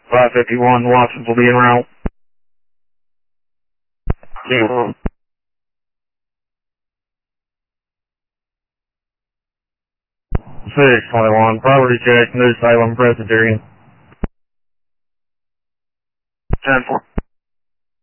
551, Watson's will be en route. 621, property check, New Salem Presbyterian. 10-4.